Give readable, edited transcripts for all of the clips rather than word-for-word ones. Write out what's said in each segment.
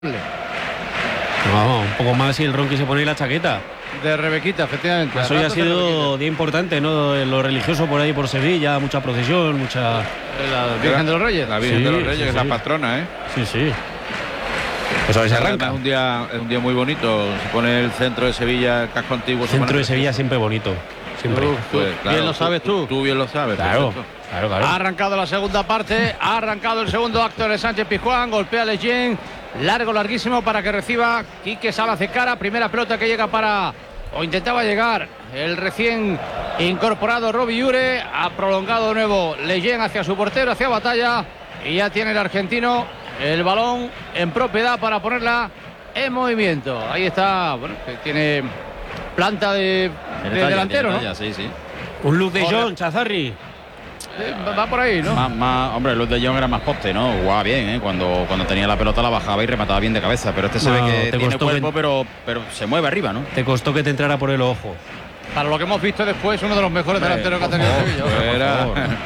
No, un poco más y el Ronqui se pone la chaqueta. De Rebequita, efectivamente. Eso ya ha sido día importante, ¿no? Lo religioso por ahí por Sevilla, mucha procesión, mucha. La Virgen de los Reyes. La Virgen de los Reyes, que es la patrona, ¿eh? Sí, sí. Pues a ver si arranca. Es un día muy bonito. Se pone el centro de Sevilla, el casco antiguo. El centro de Sevilla siempre bonito. Siempre. Pues, claro, bien lo sabes tú. Tú bien lo sabes. Claro. Claro. Ha arrancado la segunda parte, ha arrancado el segundo acto de Sánchez Pizjuán, golpea a Leyen, larguísimo para que reciba Quique Salas de cara, primera pelota que llega para, o intentaba llegar, el recién incorporado Robbie Ure, ha prolongado de nuevo Leyen hacia su portero, hacia Batalla, y ya tiene el argentino el balón en propiedad para ponerla en movimiento. Ahí está, bueno, que tiene planta de delantero, ¿no? Sí. Un Luz de Jong, Chazarri. Va por ahí, ¿no? Hombre, Luz de Jong era más poste, ¿no? Jugaba bien, ¿eh? Cuando tenía la pelota la bajaba y remataba bien de cabeza. Pero este se ve que tiene cuerpo, pero se mueve arriba, ¿no? Te costó que te entrara por el ojo. Para lo que hemos visto después, uno de los mejores delanteros que ha tenido Sevilla.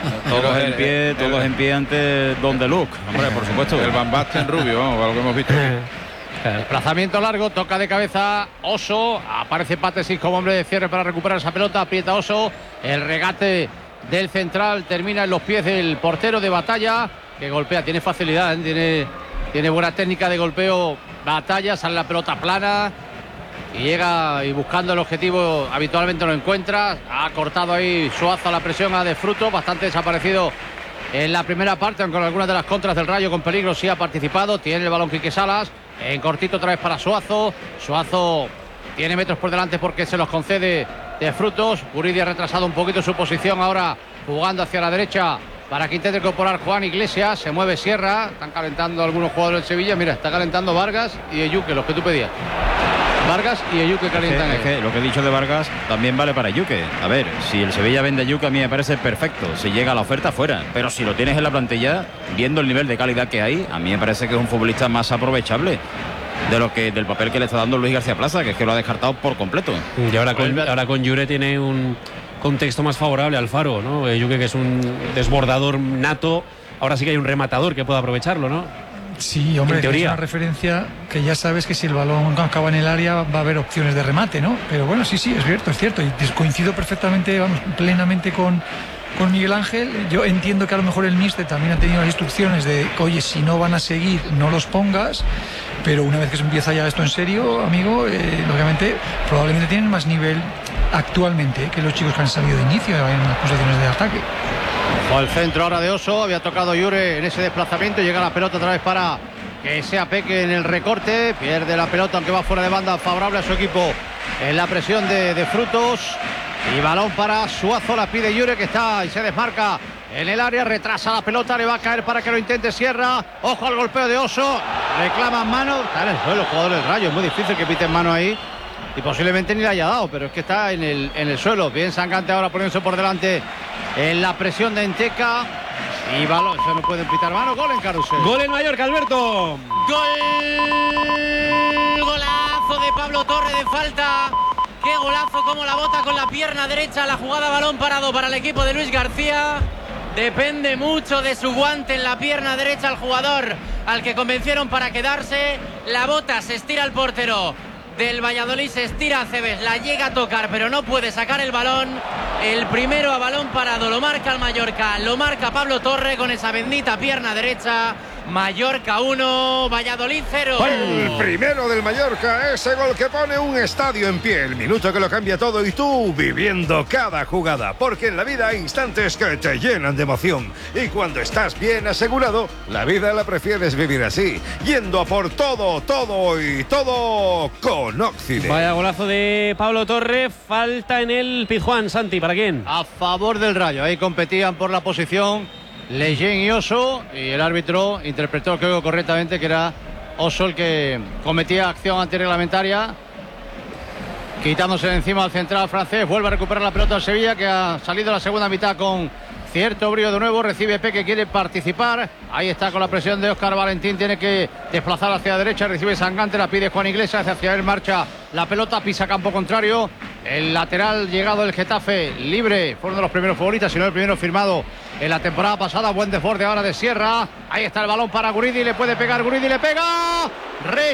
Todos en pie ante Don de Luc. Hombre, por supuesto. El Van Basten rubio, vamos, para lo que hemos visto. Desplazamiento largo, toca de cabeza Oso, aparece Patesis como hombre de cierre para recuperar esa pelota, aprieta Oso, el regate del central termina en los pies del portero de Batalla, que golpea, tiene facilidad, tiene buena técnica de golpeo. Batalla, sale la pelota plana y llega y buscando el objetivo habitualmente lo encuentra. Ha cortado ahí Suazo la presión a De Frutos, bastante desaparecido en la primera parte, aunque en algunas de las contras del Rayo con peligro sí ha participado. Tiene el balón Quique Salas, en cortito otra vez para Suazo. Suazo tiene metros por delante porque se los concede De Frutos. Guridi ha retrasado un poquito su posición, ahora jugando hacia la derecha para que intente incorporar Juan Iglesias. Se mueve Sierra, están calentando algunos jugadores del Sevilla. Mira, está calentando Vargas y Eyuque, los que tú pedías. Vargas y Eyuque calientan. Es que lo que he dicho de Vargas también vale para Eyuque. A ver, si el Sevilla vende a Eyuque, a mí me parece perfecto. Si llega a la oferta, fuera. Pero si lo tienes en la plantilla, viendo el nivel de calidad que hay, a mí me parece que es un futbolista más aprovechable del papel que le está dando Luis García Plaza, que es que lo ha descartado por completo. Y ahora con Llure tiene un contexto más favorable al Faro, ¿no? Eyuque, que es un desbordador nato, ahora sí que hay un rematador que pueda aprovecharlo, ¿no? Sí, hombre, es una referencia que ya sabes que si el balón acaba en el área va a haber opciones de remate, ¿no? Pero bueno, sí, es cierto. Y coincido perfectamente, plenamente con Miguel Ángel. Yo entiendo que a lo mejor el míster también ha tenido las instrucciones de, oye, si no van a seguir, no los pongas. Pero una vez que se empieza ya esto en serio, amigo, lógicamente, probablemente tienen más nivel actualmente que los chicos que han salido de inicio en las posiciones de ataque. O el centro ahora de Oso, había tocado Llure en ese desplazamiento, llega la pelota otra vez para que sea Peque en el recorte, pierde la pelota aunque va fuera de banda, favorable a su equipo en la presión de Frutos, y balón para Suazo, la pide Llure, que está y se desmarca en el área, retrasa la pelota, le va a caer para que lo intente Sierra, ojo al golpeo de Oso, reclaman mano, está en el suelo el jugador del Rayo, es muy difícil que piten mano ahí. Y posiblemente ni le haya dado, pero es que está en el suelo. Bien Sangante ahora poniéndose por delante en la presión de Enteca. Y balón, se no pueden pitar mano. Gol en Carusel. Gol en Mallorca, Alberto. Golazo de Pablo Torre de falta. Qué golazo, como la bota con la pierna derecha. La jugada balón parado para el equipo de Luis García. Depende mucho de su guante en la pierna derecha el jugador al que convencieron para quedarse. La bota, se estira el portero del Valladolid, se estira a Cebes, la llega a tocar pero no puede sacar el balón. El primero a balón parado lo marca el Mallorca, lo marca Pablo Torre con esa bendita pierna derecha. Mallorca 1, Valladolid 0. El primero del Mallorca, ese gol que pone un estadio en pie, el minuto que lo cambia todo, y tú viviendo cada jugada, porque en la vida hay instantes que te llenan de emoción, y cuando estás bien asegurado, la vida la prefieres vivir así, yendo a por todo con Occident. Vaya golazo de Pablo Torre, falta en el Pizjuán. Santi, ¿para quién? A favor del Rayo, ahí competían por la posición Leyen y Oso, y el árbitro interpretó, creo, correctamente que era Oso el que cometía acción antirreglamentaria, quitándose de encima al central francés. Vuelve a recuperar la pelota al Sevilla, que ha salido la segunda mitad con cierto brío de nuevo. Recibe Peque, quiere participar, ahí está con la presión de Óscar Valentín, tiene que desplazar hacia la derecha, recibe Sangante, la pide Juan Iglesias, hacia él marcha la pelota, pisa campo contrario, El lateral llegado del Getafe, libre, fue uno de los primeros futbolistas, si no el primero firmado en la temporada pasada. Buen desborde ahora de Sierra. Ahí está el balón para Guridi, le puede pegar Guridi, le pega.